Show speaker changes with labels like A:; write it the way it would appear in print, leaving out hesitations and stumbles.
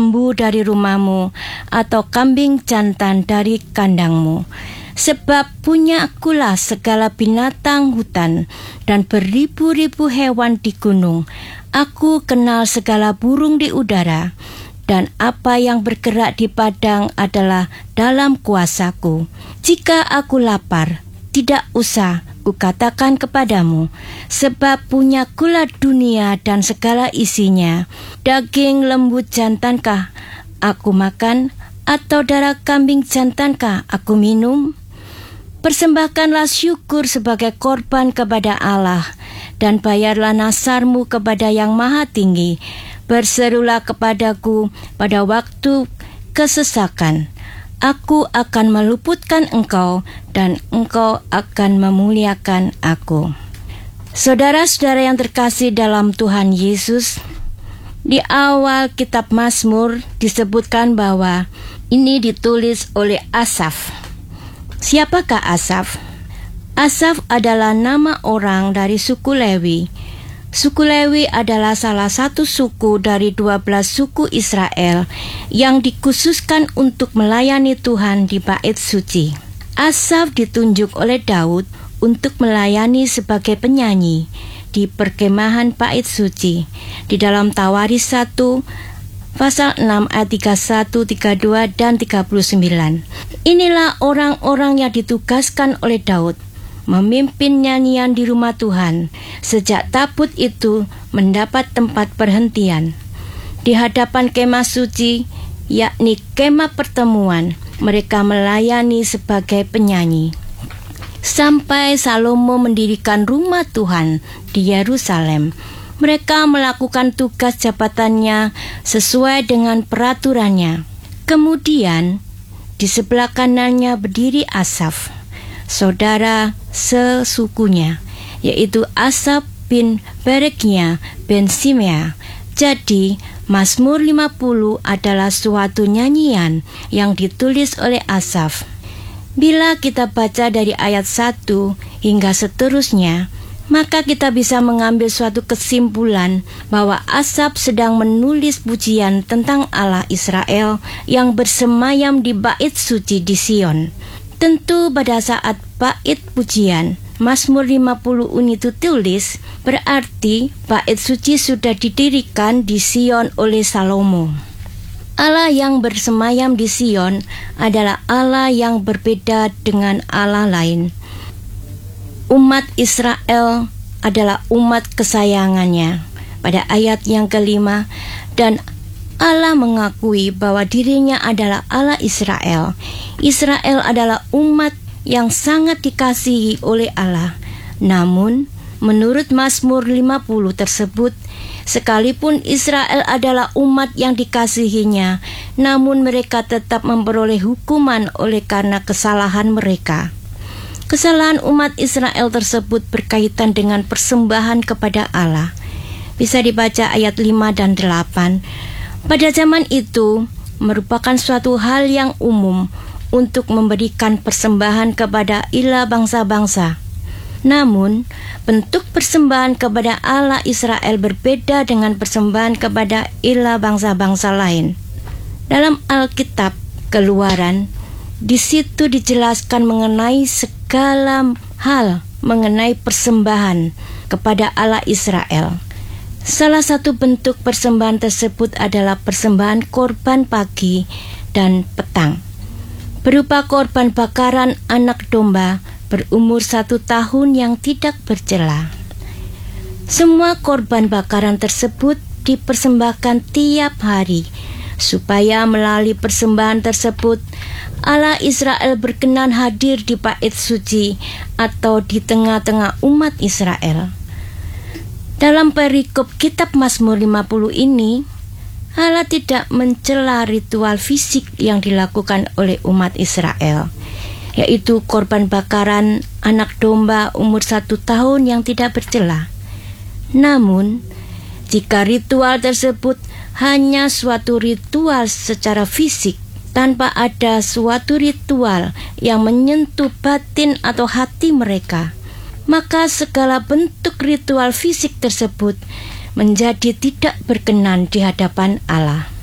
A: lembu dari rumahmu atau kambing jantan dari kandangmu. Sebab punya akulah segala binatang hutan dan beribu-ribu hewan di gunung. Aku kenal segala burung di udara, dan apa yang bergerak di padang adalah dalam kuasaku. Jika aku lapar, tidak usah kukatakan kepadamu, sebab punya kulah dunia dan segala isinya. Daging lembu jantankah aku makan, atau darah kambing jantankah aku minum? Persembahkanlah syukur sebagai korban kepada Allah, dan bayarlah nasarmu kepada Yang Maha Tinggi. Berserulah kepadaku pada waktu kesesakan. Aku akan meluputkan engkau, dan engkau akan memuliakan aku. Saudara-saudara yang terkasih dalam Tuhan Yesus, di awal kitab Mazmur disebutkan bahwa ini ditulis oleh Asaf. Siapakah Asaf? Asaf adalah nama orang dari suku Lewi. Suku Lewi adalah salah satu suku dari 12 suku Israel yang dikhususkan untuk melayani Tuhan di bait suci. Asaf ditunjuk oleh Daud untuk melayani sebagai penyanyi di perkemahan bait suci di dalam Tawaris 1 pasal 6 ayat 31, 32, dan 39. Inilah orang-orang yang ditugaskan oleh Daud memimpin nyanyian di rumah Tuhan sejak tabut itu mendapat tempat perhentian. Di hadapan kemah suci, yakni kemah pertemuan, mereka melayani sebagai penyanyi. Sampai Salomo mendirikan rumah Tuhan di Yerusalem, mereka melakukan tugas jabatannya sesuai dengan peraturannya. Kemudian di sebelah kanannya berdiri Asaf, saudara sesukunya, yaitu Asaf bin Berekia bin Simea. Jadi Mazmur 50 adalah suatu nyanyian yang ditulis oleh Asaf. Bila kita baca dari ayat 1 hingga seterusnya, maka kita bisa mengambil suatu kesimpulan bahwa Asaf sedang menulis pujian tentang Allah Israel yang bersemayam di bait suci di Sion. Tentu pada saat bait pujian Mazmur 50 ini ditulis, berarti bait suci sudah didirikan di Sion oleh Salomo. Allah yang bersemayam di Sion adalah Allah yang berbeda dengan Allah lain. Umat Israel adalah umat kesayangannya. Pada ayat yang kelima, dan Allah mengakui bahwa dirinya adalah Allah Israel. Israel adalah umat yang sangat dikasihi oleh Allah. Namun, menurut Mazmur 50 tersebut, sekalipun Israel adalah umat yang dikasihinya, namun mereka tetap memperoleh hukuman oleh karena kesalahan mereka. Kesalahan umat Israel tersebut berkaitan dengan persembahan kepada Allah. Bisa dibaca ayat 5 dan 8. Pada zaman itu, merupakan suatu hal yang umum untuk memberikan persembahan kepada ilah bangsa-bangsa. Namun, bentuk persembahan kepada Allah Israel berbeda dengan persembahan kepada ilah bangsa-bangsa lain. Dalam Alkitab Keluaran, di situ dijelaskan mengenai segala hal mengenai persembahan kepada Allah Israel. Salah satu bentuk persembahan tersebut adalah persembahan korban pagi dan petang, berupa korban bakaran anak domba berumur 1 tahun yang tidak bercela. Semua korban bakaran tersebut dipersembahkan tiap hari, supaya melalui persembahan tersebut Allah Israel berkenan hadir di bait suci atau di tengah-tengah umat Israel. Dalam perikop kitab Mazmur 50 ini, Allah tidak mencela ritual fisik yang dilakukan oleh umat Israel, yaitu korban bakaran anak domba umur 1 tahun yang tidak bercela. Namun, jika ritual tersebut hanya suatu ritual secara fisik, tanpa ada suatu ritual yang menyentuh batin atau hati mereka, maka segala bentuk ritual fisik tersebut menjadi tidak berkenan di hadapan Allah.